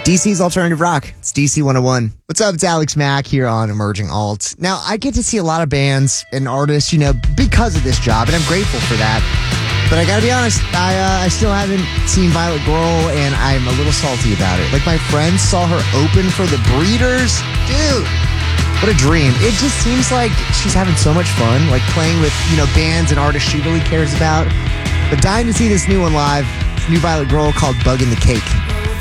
DC's Alternative Rock. It's DC 101. What's up? It's Alex Mack here on Emerging Alt. Now, I get to see a lot of bands and artists, because of this job, and I'm grateful for that. But I gotta be honest, I still haven't seen Violet Grohl, and I'm a little salty about it. Like, my friends saw her open for the Breeders. Dude, what a dream. It just seems like she's having so much fun, like playing with, bands and artists she really cares about. But dying to see this new one live. New Violet Grohl called Bug in the Cake.